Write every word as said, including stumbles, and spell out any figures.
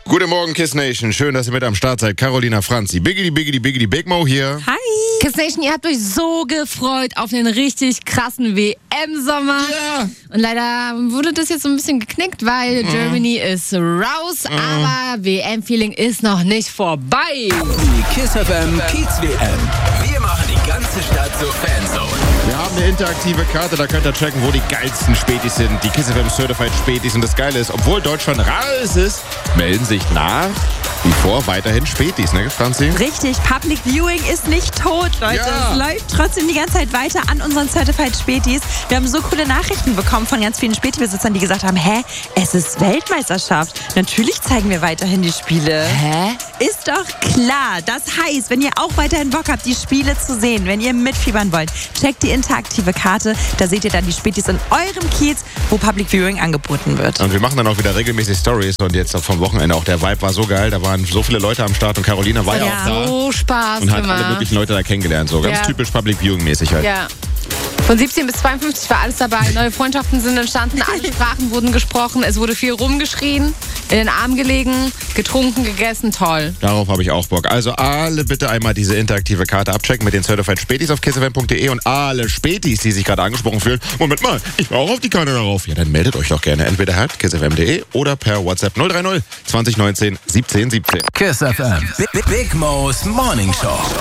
Guten Morgen, Kiss Nation. Schön, dass ihr mit am Start seid. Carolina Franzi. Biggity, biggity, biggity, Big Mo hier. Hi. Kiss Nation, ihr habt euch so gefreut auf den richtig krassen W M-Sommer. Ja. Und leider wurde das jetzt so ein bisschen geknickt, weil Mhm. Germany ist raus. Mhm. Aber W M-Feeling ist noch nicht vorbei. Die Kiss F M Kiez W M. Wir machen die ganze Stadt zur Fanzone. Wir haben eine interaktive Karte, da könnt ihr checken, wo die geilsten Spätis sind. Die Kiss F M Certified Spätis. Und das Geile ist, obwohl Deutschland raus ist, melden sich nach wie vor weiterhin Spätis, ne, Franzi? Richtig, Public Viewing ist nicht tot, Leute. Ja. Es läuft trotzdem die ganze Zeit weiter an unseren Certified Spätis. Wir haben so coole Nachrichten bekommen von ganz vielen Späti-Besitzern, die gesagt haben, hä, es ist Weltmeisterschaft. Natürlich zeigen wir weiterhin die Spiele. Hä? Ist doch klar. Das heißt, wenn ihr auch weiterhin Bock habt, die Spiele zu sehen, wenn ihr mitfiebern wollt, checkt die interaktive Karte. Da seht ihr dann die Spätis in eurem Kiez, wo Public Viewing angeboten wird. Und wir machen dann auch wieder regelmäßig Stories. Und jetzt vom Wochenende auch, der Vibe war so geil. Da waren so viele Leute am Start und Carolina war ja, Ja. auch da. So Spaß Und hat gemacht. alle möglichen Leute da kennengelernt. So ganz Ja. typisch Public Viewing mäßig halt. Ja. Von siebzehn bis zweiundfünfzig war alles dabei. Neue Freundschaften sind entstanden, alle Sprachen wurden gesprochen, es wurde viel rumgeschrien, in den Arm gelegen, getrunken, gegessen, toll. Darauf habe ich auch Bock. Also alle bitte einmal diese interaktive Karte abchecken mit den Certified Spätis auf kissfm punkt de und alle Spätis, die sich gerade angesprochen fühlen. Moment mal, ich war auch auf die Karte darauf. Ja, dann meldet euch doch gerne entweder halt kissfm punkt de oder per WhatsApp null drei null zwanzig neunzehn siebzehn siebzehn. Kiss F M. Big, Big Mo's Morning Show.